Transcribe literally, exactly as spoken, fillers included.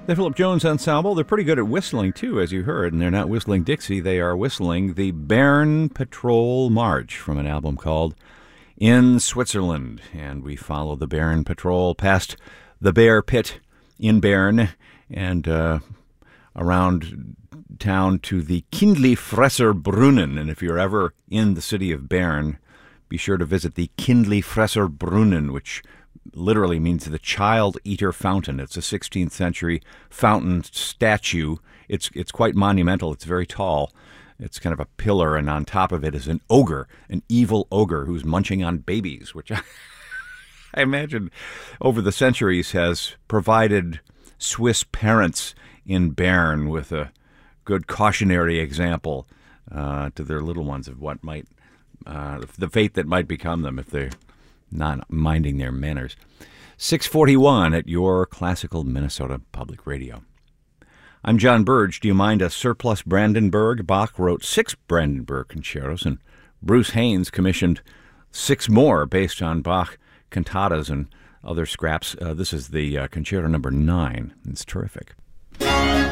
The Philip Jones Ensemble, they're pretty good at whistling, too, as you heard. And they're not whistling Dixie, they are whistling the Bern Patrol March from an album called In Switzerland. And we follow the Bern Patrol past the Bear Pit in Bern and uh, around town to the Kindli-Fresser Brunnen. And if you're ever in the city of Bern, be sure to visit the Kindli-Fresser Brunnen, which literally means the Child Eater Fountain. It's a sixteenth century fountain statue. It's it's quite monumental. It's very tall. It's kind of a pillar, and on top of it is an ogre, an evil ogre who's munching on babies, which I, I imagine over the centuries has provided Swiss parents in Bern with a good cautionary example uh, to their little ones of what might, uh, the fate that might become them if they're not minding their manners. six forty-one at your classical Minnesota Public Radio. I'm John Burge. Do you mind a surplus Brandenburg? Bach wrote six Brandenburg concertos, and Bruce Haynes commissioned six more based on Bach cantatas and other scraps. Uh, this is the uh, concerto number nine. It's terrific.